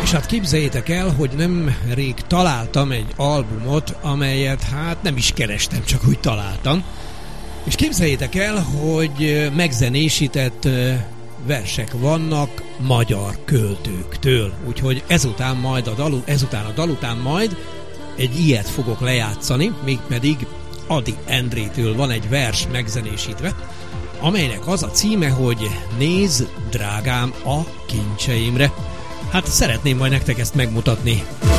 És hát képzeljétek el, hogy nem rég találtam egy albumot, amelyet hát nem is kerestem, csak úgy találtam. És képzeljétek el, hogy megzenésített versek vannak magyar költőktől. Úgyhogy ezután a dal után majd egy ilyet fogok lejátszani, mégpedig Ady Endrétől van egy vers megzenésítve, amelynek az a címe, hogy Nézd, drágám, a kincseimre. Hát szeretném majd nektek ezt megmutatni.